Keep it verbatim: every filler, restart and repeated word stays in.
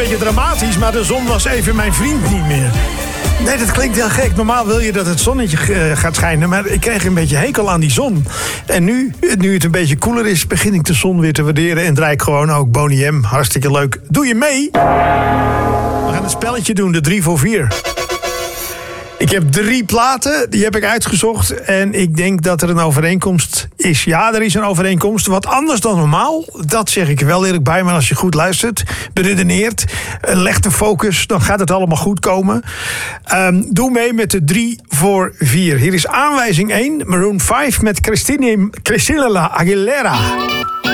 beetje dramatisch, maar de zon was even mijn vriend niet meer. Nee, dat klinkt heel gek. Normaal wil je dat het zonnetje uh, gaat schijnen, maar ik kreeg een beetje hekel aan die zon. En nu, nu het een beetje koeler is, begin ik de zon weer te waarderen en draai ik gewoon ook Boney M. Hartstikke leuk. Doe je mee? We gaan een spelletje doen, de drie voor vier. Ik heb drie platen, die heb ik uitgezocht. En ik denk dat er een overeenkomst is. Ja, er is een overeenkomst. Wat anders dan normaal. Dat zeg ik er wel eerlijk bij. Maar als je goed luistert, beredeneert, legt de focus, dan gaat het allemaal goed komen. Um, doe mee met de drie voor vier. Hier is aanwijzing één. Maroon vijf met Christine, Christina Aguilera.